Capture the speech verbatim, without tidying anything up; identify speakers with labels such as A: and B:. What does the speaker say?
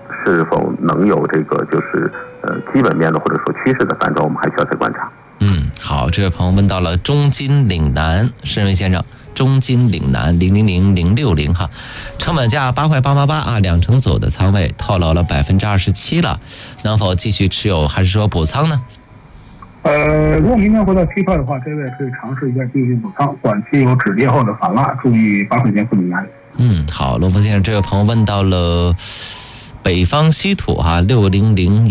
A: 是否能有这个就是呃基本面的或者说趋势的反转，我们还需要再观察。
B: 嗯，好，这位朋友问到了中金岭南，申瑞先生，中金岭南零零零零六零哈，成本价八块八八八啊，两成左右的仓位套牢了百分之二十七了，能否继续持有还是说补仓呢？
C: 呃，如果明天回到七块的话，这位可以尝试一下继续补仓，短期有止跌后的反拉，注意八块钱附近压力。
B: 嗯，好，罗峰先生，这位朋友问到了北方稀土哈，六零零。